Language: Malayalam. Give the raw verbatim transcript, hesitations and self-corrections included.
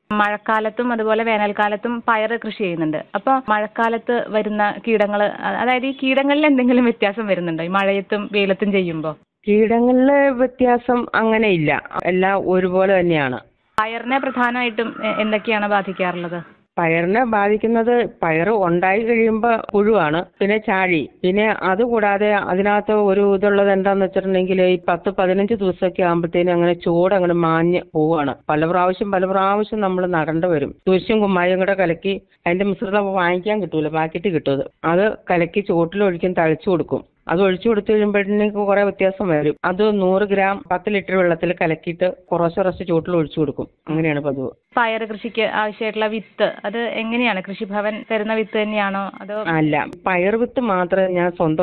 മഴക്കാലത്തും അതുപോലെ വേനൽക്കാലത്തും പയർ കൃഷി ചെയ്യുന്നുണ്ട്. അപ്പോൾ മഴക്കാലത്ത് വരുന്ന കീടങ്ങൾ, അതായത് ഈ കീടങ്ങളിൽ എന്തെങ്കിലും വ്യത്യാസം വരുന്നുണ്ടോ ഈ മഴയത്തും വെയിലത്തും ചെയ്യുമ്പോൾ? കീടങ്ങളിലെ വ്യത്യാസം അങ്ങനെ ഇല്ല, എല്ലാം ഒരുപോലെ തന്നെയാണ്. പയറിനെ പ്രധാനമായിട്ടും എ- എന്തൊക്കെയാണ് ബാധിക്കാറുള്ളത്? പയറിനെ ബാധിക്കുന്നത് പയർ ഉണ്ടായി കഴിയുമ്പോൾ പുഴുവാണ്, പിന്നെ ചാഴി, പിന്നെ അതുകൂടാതെ അതിനകത്ത് ഒരു ഇതുള്ളത് എന്താന്ന് വെച്ചിട്ടുണ്ടെങ്കിൽ ഈ പത്ത് പതിനഞ്ച് ദിവസമൊക്കെ ആകുമ്പോഴത്തേനും അങ്ങനെ ചൂട് അങ്ങനെ മാഞ്ഞ് പോവാണ്. പല പ്രാവശ്യം പല പ്രാവശ്യം നമ്മൾ നടേണ്ടി വരും. തുരിശും കുമ്മായും കൂടെ കലക്കി, അതിന്റെ മിശ്രിതം വാങ്ങിക്കാൻ കിട്ടൂല, പാക്കറ്റ് കിട്ടും. അത് അത് കലക്കി ചുവട്ടിലൊഴിക്കും, തളിച്ചു കൊടുക്കും. അത് ഒഴിച്ചു കൊടുത്തു കഴിയുമ്പോഴത്തേക്ക് കുറെ വ്യത്യാസം വരും. അത് നൂറ് ഗ്രാം പത്ത് ലിറ്റർ വെള്ളത്തിൽ കലക്കിയിട്ട് കുറച്ച് കുറച്ച് ചുവട്ടിൽ ഒഴിച്ചു കൊടുക്കും. അങ്ങനെയാണ് പതിവ്. പയർ കൃഷിക്ക് ആവശ്യമായിട്ടുള്ള വിത്ത് അത് എങ്ങനെയാണ്? കൃഷിഭവൻ തരുന്ന വിത്ത് തന്നെയാണോ അതോ? അല്ല, പയർ വിത്ത് മാത്രമേ ഞാൻ സ്വന്തം